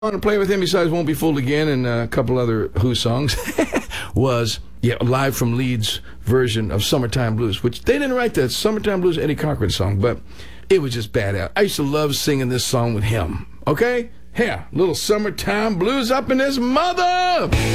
to play with him, besides Won't Be Fooled Again and a couple other Who songs, was Live from Leeds version of Summertime Blues, which they didn't write that. Summertime Blues, Eddie Cochran song, but it was just badass. I used to love singing this song with him. Okay? Here, little Summertime Blues up in his mother!